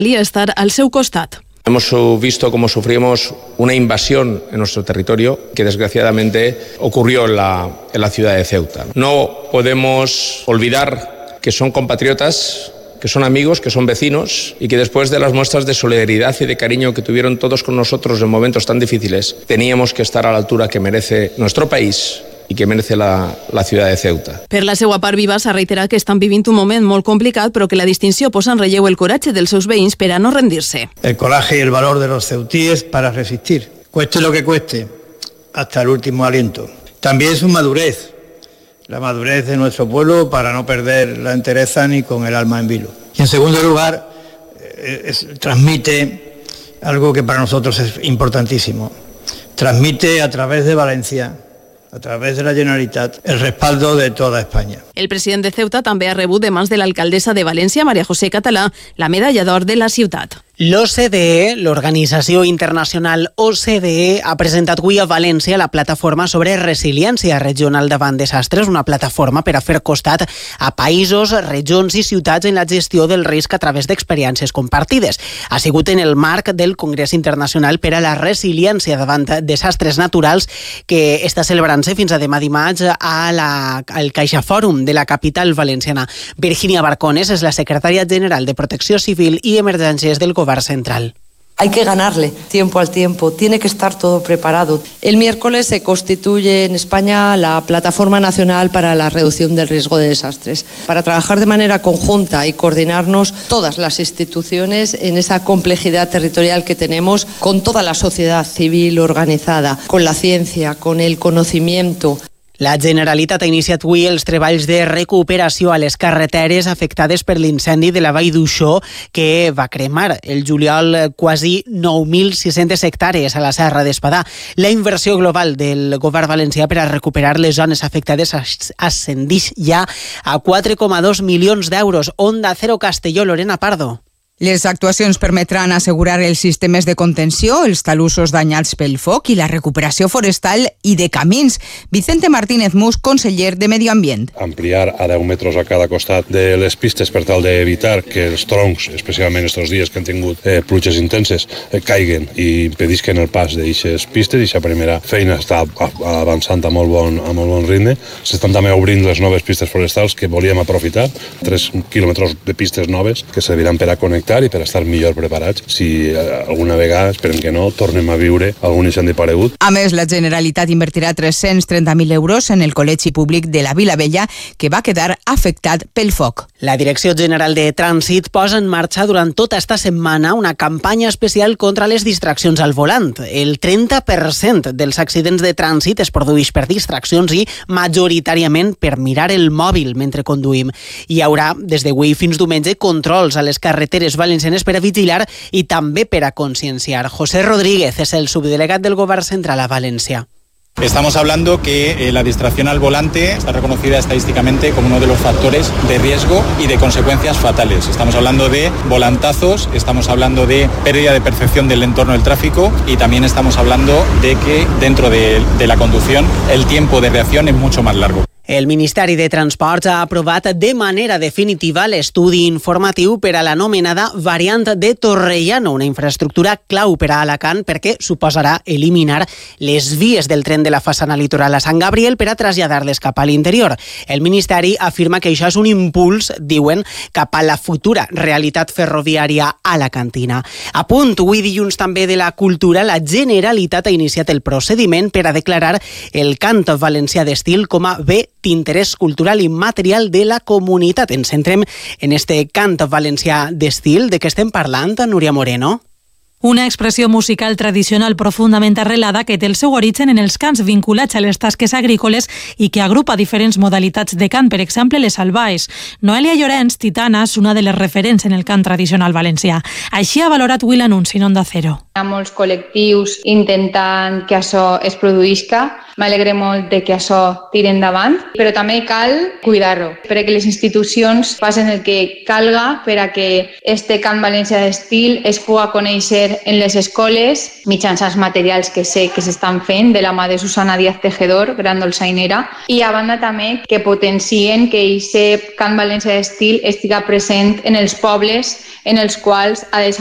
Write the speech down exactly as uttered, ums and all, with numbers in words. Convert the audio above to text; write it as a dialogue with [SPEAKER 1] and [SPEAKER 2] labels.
[SPEAKER 1] i estar al seu costat.
[SPEAKER 2] Hemos visto cómo sufrimos una invasión en nuestro territorio que desgraciadamente ocurrió en la, en la ciudad de Ceuta. No podemos olvidar que son compatriotas, que son amigos, que son vecinos y que después de las muestras de solidaridad y de cariño que tuvieron todos con nosotros en momentos tan difíciles, teníamos que estar a la altura que merece nuestro país i que merece la, la ciutat de Ceuta.
[SPEAKER 1] Per la seva part, Viva s'ha reiterat que estan vivint un moment molt complicat, però que la distinció posa en relleu el coratge dels seus veïns per a no rendir-se.
[SPEAKER 3] El coraje y el valor de los ceutíes para resistir, cueste lo que cueste, hasta el último aliento. También su madurez, la madurez de nuestro pueblo para no perder la entereza ni con el alma en vilo. Y en segundo lugar, es, transmite algo que para nosotros es importantísimo. Transmite a través de Valencia, a través de la Generalitat, el respaldo de toda España.
[SPEAKER 1] El president de Ceuta també ha rebut de mans de l'alcaldessa de València, María José Català, la medalla d'or de la ciutat.
[SPEAKER 4] L'O C D E, l'organització internacional O C D E, ha presentat avui a València la plataforma sobre resiliència regional davant desastres, una plataforma per a fer costat a països, regions i ciutats en la gestió del risc a través d'experiències compartides. Ha sigut en el marc del Congrés Internacional per a la Resiliència davant desastres naturals que està celebrant-se fins a demà dimarts a la, al Caixa Fòrum de la capital valenciana. Virginia Barcones és la secretària general de Protecció Civil i Emergències del Govern Central.
[SPEAKER 5] Hay que ganarle tiempo al tiempo, tiene que estar todo preparado. El miércoles se constituye en España la Plataforma Nacional para la Reducción del Riesgo de Desastres, para trabajar de manera conjunta y coordinarnos todas las instituciones en esa complejidad territorial que tenemos con toda la sociedad civil organizada, con la ciencia, con el conocimiento.
[SPEAKER 4] La Generalitat ha iniciat avui els treballs de recuperació a les carreteres afectades per l'incendi de la Vall d'Uixó que va cremar el juliol quasi nou mil sis-centes hectàrees a la Serra d'Espadà. La inversió global del govern valencià per a recuperar les zones afectades ascendix ja a quatre coma dos milions d'euros. Onda Cero Castelló, Lorena Pardo.
[SPEAKER 6] Les actuacions permetran assegurar els sistemes de contenció, els talussos danyats pel foc i la recuperació forestal i de camins. Vicente Martínez Mus, conseller de Medi Ambient.
[SPEAKER 7] Ampliar a deu metres a cada costat de les pistes per tal d'evitar que els troncs, especialment aquests dies que han tingut eh, pluges intenses, eh, caiguen i impedisquen el pas d'aixes pistes. I aquesta primera feina està avançant a molt bon, a molt bon ritme. S'estan també obrint les noves pistes forestals que volíem aprofitar, tres quilòmetres de pistes noves que serviran per a connectar i per estar millor preparats si alguna vegada, esperem que no, tornem a viure algun incendi paregut.
[SPEAKER 6] A més, la Generalitat invertirà tres-cents trenta mil euros en el Col·legi Públic de la Vila Vella, que va quedar afectat pel foc.
[SPEAKER 4] La Direcció General de Trànsit posa en marxa durant tota esta setmana una campanya especial contra les distraccions al volant. El trenta per cent dels accidents de trànsit es produeix per distraccions i majoritàriament per mirar el mòbil mentre conduïm. Hi haurà des d'avui fins diumenge controls a les carreteres valencianes per a vigilar i també per a conscienciar. José Rodríguez és el subdelegat del Govern Central a València.
[SPEAKER 8] Estamos hablando que eh, la distracción al volante está reconocida estadísticamente como uno de los factores de riesgo y de consecuencias fatales. Estamos hablando de volantazos, estamos hablando de pérdida de percepción del entorno del tráfico y también estamos hablando de que dentro de, de la conducción el tiempo de reacción es mucho más largo.
[SPEAKER 4] El Ministeri de Transports ha aprovat de manera definitiva l'estudi informatiu per a l'anomenada variant de Torrellano, una infraestructura clau per a Alacant perquè suposarà eliminar les vies del tren de la façana litoral a Sant Gabriel per a traslladar-les cap a l'interior. El Ministeri afirma que això és un impuls, diuen, cap a la futura realitat ferroviària alacantina. A punt, avui dilluns també de la cultura, la Generalitat ha iniciat el procediment per a declarar el cant valencià d'estil com a bé d'interès cultural i material de la comunitat. Ens centrem en este cant valencià d'estil. De què estem parlant, Núria Moreno?
[SPEAKER 9] Una expressió musical tradicional profundament arrelada que té el seu origen en els cants vinculats a les tasques agrícoles i que agrupa diferents modalitats de cant, per exemple les salvaes. Noelia Llorenç, Titana, és una de les referents en el cant tradicional valencià. Així ha valorat avui l'anunci en Onda Cero.
[SPEAKER 10] Hi ha molts col·lectius intentant que això es produïsca M'alegre molt de que això tiri endavant, però també cal cuidar-ho, perquè les institucions facin el que calga per a que este cant valencià d'estil es puga conèixer en les escoles mitjançant materials que sé que s'estan fent de la mà de Susana Díaz Tejedor, gran dolçainera, i a banda també que potencien que aquest cant valencià d'estil estiga present en els pobles en els quals ha